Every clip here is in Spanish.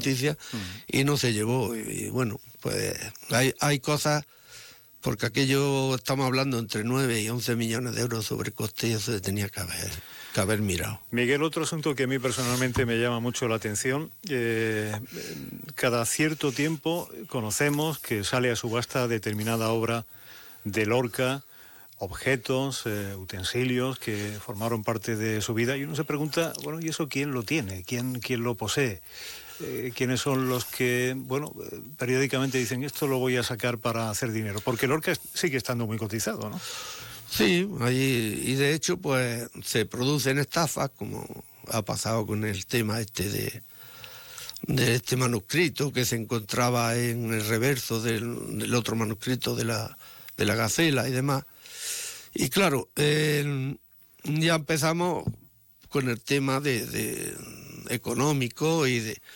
justicia y no se llevó. Y bueno, pues hay cosas, porque aquello estamos hablando entre 9 y 11 millones de euros sobre coste y eso se tenía que haber mirado. Miguel, otro asunto que a mí personalmente me llama mucho la atención, cada cierto tiempo conocemos que sale a subasta determinada obra de Lorca, objetos, utensilios que formaron parte de su vida, y uno se pregunta, bueno, ¿y eso quién lo tiene? ¿Quién lo posee? ¿Quiénes son los que, bueno, periódicamente dicen esto lo voy a sacar para hacer dinero? Porque Lorca sigue estando muy cotizado, ¿no? Sí, y de hecho pues se producen estafas, como ha pasado con el tema de este manuscrito que se encontraba en el reverso del otro manuscrito de la Gacela y demás. Y claro, ya empezamos con el tema de económico y de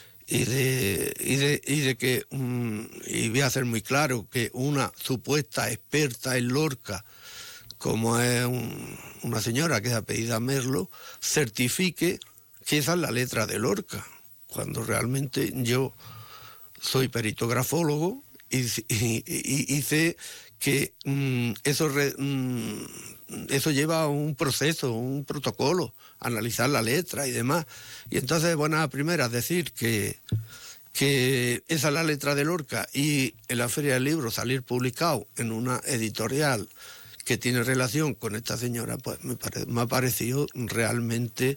que, y voy a ser muy claro, que una supuesta experta en Lorca, como es una señora que es apellida Merlo, certifique que esa es la letra de Lorca, cuando realmente yo soy peritografólogo y sé que eso lleva un proceso, un protocolo, analizar la letra y demás. Y entonces, buenas a primeras, decir que esa es la letra de Lorca y en la Feria del Libro salir publicado en una editorial que tiene relación con esta señora, pues me ha parecido realmente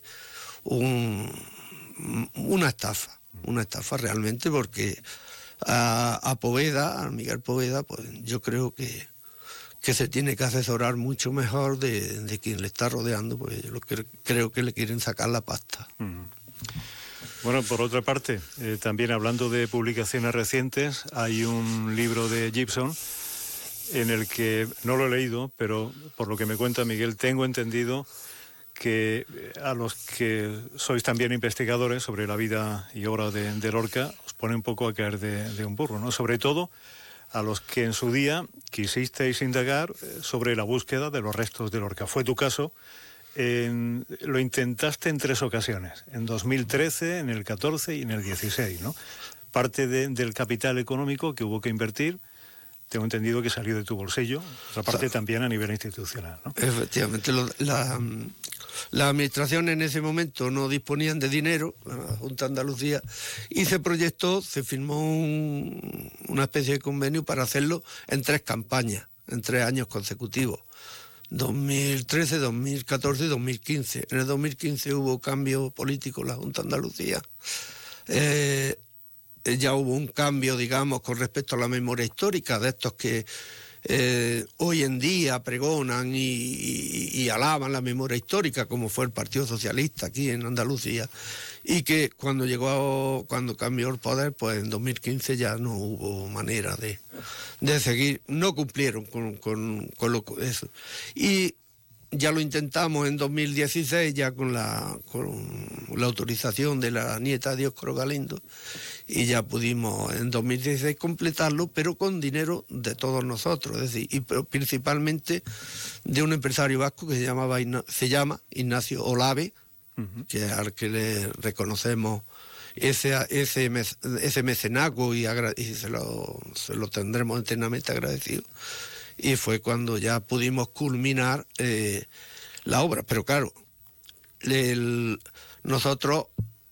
una estafa realmente, porque a Poveda, a Miguel Poveda, pues yo creo que se tiene que asesorar mucho mejor de quien le está rodeando, pues yo creo que le quieren sacar la pasta. Bueno, por otra parte, también hablando de publicaciones recientes, hay un libro de Gibson en el que, no lo he leído, pero por lo que me cuenta Miguel, tengo entendido que a los que sois también investigadores sobre la vida y obra de Lorca, os pone un poco a caer de un burro, ¿no? Sobre todo a los que en su día quisisteis indagar sobre la búsqueda de los restos de Lorca. Fue tu caso. Lo intentaste en 3 ocasiones, en 2013, en el 14 y en el 16, ¿no? Parte del capital económico que hubo que invertir, tengo entendido que salió de tu bolsillo, otra parte también a nivel institucional, ¿no? Efectivamente, la administración en ese momento no disponían de dinero, la Junta de Andalucía, y se firmó una especie de convenio para hacerlo en 3 campañas, en 3 años consecutivos. 2013, 2014 y 2015. En el 2015 hubo cambio político en la Junta de Andalucía. Ya hubo un cambio, digamos, con respecto a la memoria histórica, de estos que hoy en día pregonan y alaban la memoria histórica, como fue el Partido Socialista aquí en Andalucía, y que cuando cambió el poder, pues en 2015 ya no hubo manera de seguir, no cumplieron con eso. Y ya lo intentamos en 2016, ya con la autorización de la nieta de Dioscoro Galindo, y ya pudimos en 2016 completarlo, pero con dinero de todos nosotros, es decir, pero principalmente de un empresario vasco que se llama Ignacio Olave, que al que le reconocemos ese mecenazgo y se lo tendremos eternamente agradecido. Y fue cuando ya pudimos culminar la obra. Pero claro, nosotros,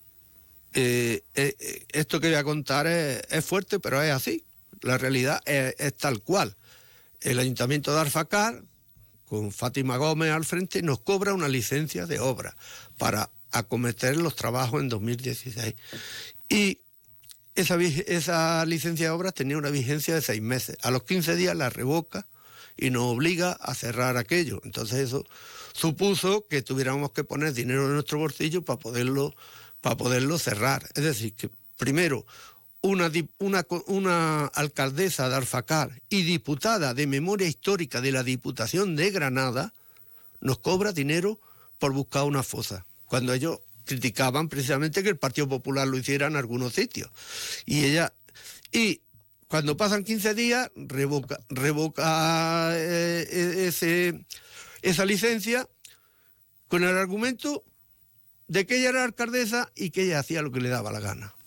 esto que voy a contar es fuerte, pero es así. La realidad es tal cual. El Ayuntamiento de Alfacar, con Fátima Gómez al frente, nos cobra una licencia de obra para acometer los trabajos en 2016. Y esa licencia de obras tenía una vigencia de 6 meses. A los 15 días la revoca y nos obliga a cerrar aquello. Entonces eso supuso que tuviéramos que poner dinero en nuestro bolsillo para poderlo cerrar. Es decir, que primero una alcaldesa de Alfacar y diputada de memoria histórica de la Diputación de Granada nos cobra dinero por buscar una fosa, cuando ellos criticaban precisamente que el Partido Popular lo hiciera en algunos sitios. Y cuando pasan 15 días, revoca esa licencia con el argumento de que ella era alcaldesa y que ella hacía lo que le daba la gana.